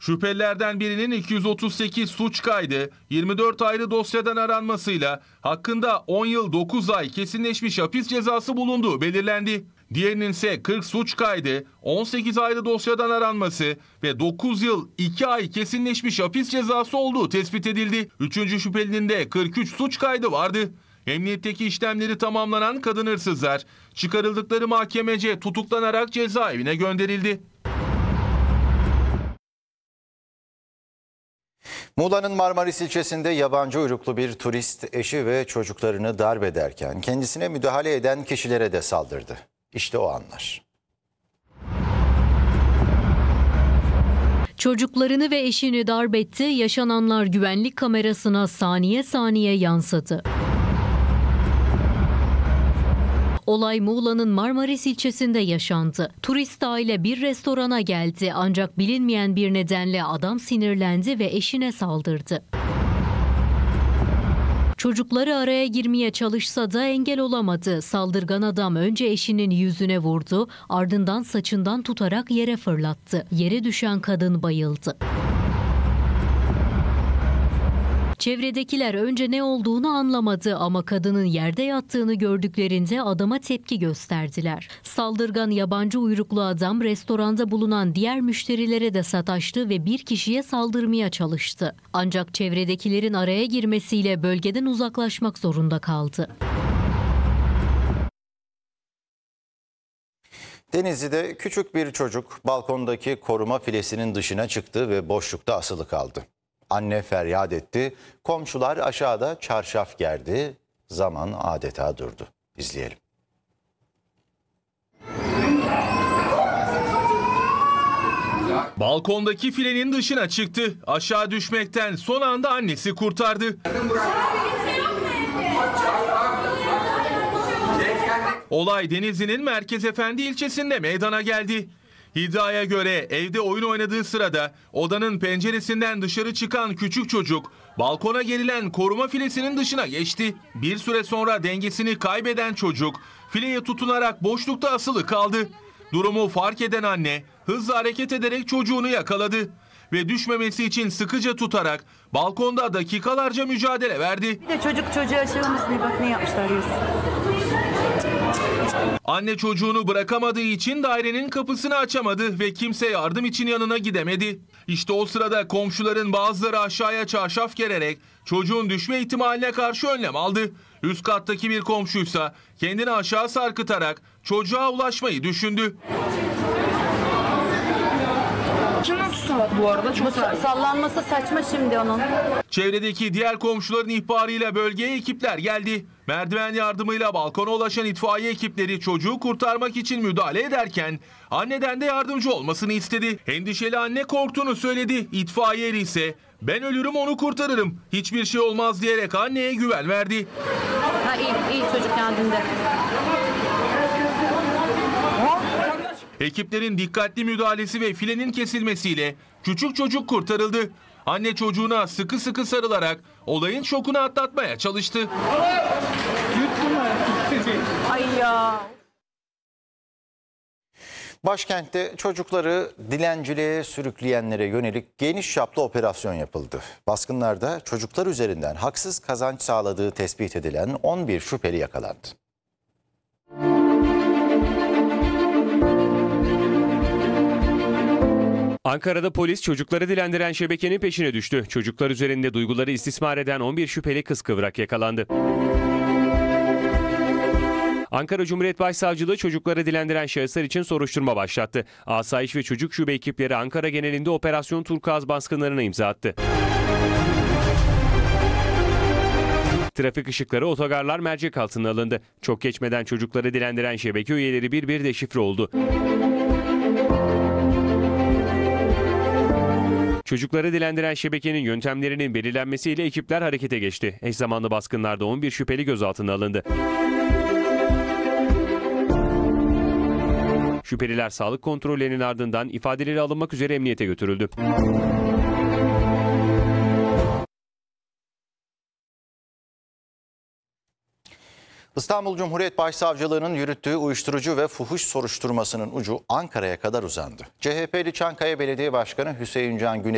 Şüphelilerden birinin 238 suç kaydı, 24 ayrı dosyadan aranmasıyla hakkında 10 yıl 9 ay kesinleşmiş hapis cezası bulunduğu belirlendi. Diğerinin ise 40 suç kaydı, 18 ayrı dosyadan aranması ve 9 yıl 2 ay kesinleşmiş hapis cezası olduğu tespit edildi. Üçüncü şüphelinin de 43 suç kaydı vardı. Emniyetteki işlemleri tamamlanan kadın hırsızlar çıkarıldıkları mahkemece tutuklanarak cezaevine gönderildi. Muğla'nın Marmaris ilçesinde yabancı uyruklu bir turist eşi ve çocuklarını darp ederken kendisine müdahale eden kişilere de saldırdı. İşte o anlar. Çocuklarını ve eşini darp etti, yaşananlar güvenlik kamerasına saniye saniye yansıdı. Olay Muğla'nın Marmaris ilçesinde yaşandı. Turist aile bir restorana geldi ancak bilinmeyen bir nedenle adam sinirlendi ve eşine saldırdı. Çocukları araya girmeye çalışsa da engel olamadı. Saldırgan adam önce eşinin yüzüne vurdu, ardından saçından tutarak yere fırlattı. Yere düşen kadın bayıldı. Çevredekiler önce ne olduğunu anlamadı ama kadının yerde yattığını gördüklerinde adama tepki gösterdiler. Saldırgan yabancı uyruklu adam restoranda bulunan diğer müşterilere de sataştı ve bir kişiye saldırmaya çalıştı. Ancak çevredekilerin araya girmesiyle bölgeden uzaklaşmak zorunda kaldı. Denizli'de küçük bir çocuk balkondaki koruma filesinin dışına çıktı ve boşlukta asılı kaldı. Anne feryat etti, komşular aşağıda çarşaf gerdi, zaman adeta durdu. İzleyelim. Balkondaki filenin dışına çıktı. Aşağı düşmekten son anda annesi kurtardı. Olay Denizli'nin Merkezefendi ilçesinde meydana geldi. İddiaya göre evde oyun oynadığı sırada odanın penceresinden dışarı çıkan küçük çocuk balkona gerilen koruma filesinin dışına geçti. Bir süre sonra dengesini kaybeden çocuk fileye tutunarak boşlukta asılı kaldı. Durumu fark eden anne hızla hareket ederek çocuğunu yakaladı ve düşmemesi için sıkıca tutarak balkonda dakikalarca mücadele verdi. Bir de çocuk çocuğa şey olmasın, bak ne yapmışlar Yusuf. Anne çocuğunu bırakamadığı için dairenin kapısını açamadı ve kimse yardım için yanına gidemedi. İşte o sırada komşuların bazıları aşağıya çarşaf gererek çocuğun düşme ihtimaline karşı önlem aldı. Üst kattaki bir komşuysa kendini aşağı sarkıtarak çocuğa ulaşmayı düşündü. Nasıl salak bu arada? Çok sallanması saçma şimdi onun. Çevredeki diğer komşuların ihbarıyla bölgeye ekipler geldi. Merdiven yardımıyla balkona ulaşan itfaiye ekipleri çocuğu kurtarmak için müdahale ederken anneden de yardımcı olmasını istedi. Endişeli anne korktuğunu söyledi. İtfaiye ise ben ölürüm onu kurtarırım, hiçbir şey olmaz diyerek anneye güven verdi. Ha iyi çocuk kendinde. Ekiplerin dikkatli müdahalesi ve filenin kesilmesiyle küçük çocuk kurtarıldı. Anne çocuğuna sıkı sıkı sarılarak olayın şokunu atlatmaya çalıştı. Ay ya. Başkentte çocukları dilenciliğe sürükleyenlere yönelik geniş çaplı operasyon yapıldı. Baskınlarda çocuklar üzerinden haksız kazanç sağladığı tespit edilen 11 şüpheli yakalandı. Ankara'da polis çocukları dilendiren şebekenin peşine düştü. Çocuklar üzerinde duyguları istismar eden 11 şüpheli kıskıvrak yakalandı. Ankara Cumhuriyet Başsavcılığı çocukları dilendiren şahıslar için soruşturma başlattı. Asayiş ve Çocuk Şube ekipleri Ankara genelinde Operasyon Turkuaz baskınlarına imza attı. Trafik ışıkları, otogarlar mercek altına alındı. Çok geçmeden çocukları dilendiren şebeke üyeleri bir deşifre oldu. Çocukları dilendiren şebekenin yöntemlerinin belirlenmesiyle ekipler harekete geçti. Eş zamanlı baskınlarda 11 şüpheli gözaltına alındı. Şüpheliler sağlık kontrollerinin ardından ifadeleri alınmak üzere emniyete götürüldü. İstanbul Cumhuriyet Başsavcılığı'nın yürüttüğü uyuşturucu ve fuhuş soruşturmasının ucu Ankara'ya kadar uzandı. CHP'li Çankaya Belediye Başkanı Hüseyin Can Güner